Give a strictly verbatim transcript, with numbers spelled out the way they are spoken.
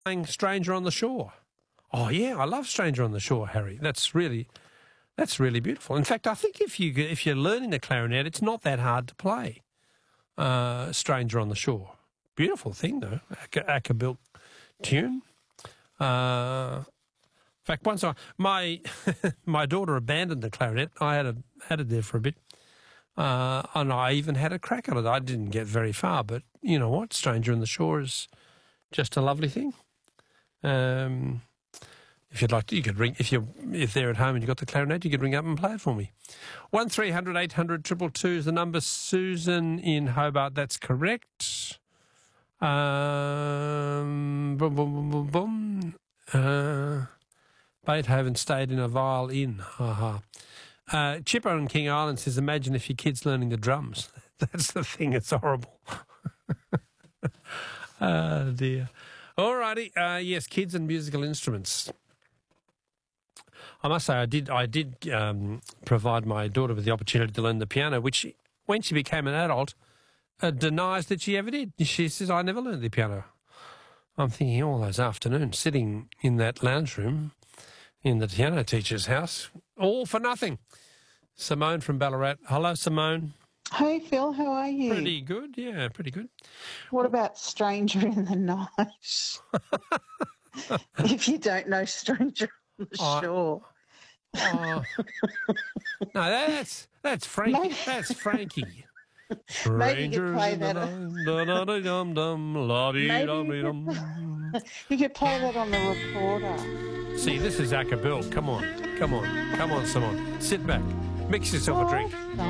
playing Stranger on the Shore. Oh, yeah, I love Stranger on the Shore, Harry. That's really, that's really beautiful. In fact, I think if, you, if you're learning the clarinet, it's not that hard to play uh, Stranger on the Shore. Beautiful thing, though, Acapella tune. Uh, in fact, once I, my my daughter abandoned the clarinet. I had, a, had it there for a bit, uh, and I even had a crack at it. I didn't get very far, but you know what? Stranger on the Shore is just a lovely thing. Um, if you'd like to, you could ring, if, you're, if they're at home and you've got the clarinet, you could ring up and play it for me. one three hundred eight hundred two two two is the number. Susan in Hobart, that's correct. Um, boom, boom, boom, boom, boom. Uh, Beethoven stayed in a viol inn. Ha uh, Chipper on King Island says, imagine if your kid's learning the drums. That's the thing, it's horrible. Oh, dear. All righty. Uh, yes, kids and musical instruments. I must say I did I did um, provide my daughter with the opportunity to learn the piano, which she, when she became an adult, uh, denies that she ever did. She says, I never learned the piano. I'm thinking all those afternoons sitting in that lounge room in the piano teacher's house, all for nothing. Simone from Ballarat. Hello, Simone. Hey, Phil, how are you? Pretty good, yeah, pretty good. What about Stranger in the Night? If you don't know Stranger on the Oh, Shore. Oh. No, that's that's Frankie. Maybe- That's Frankie. Maybe you could play that. You could play that on the recorder. See, this is Acapella. Come on, come on, come on, Simone. Sit back, mix yourself a drink. Oh,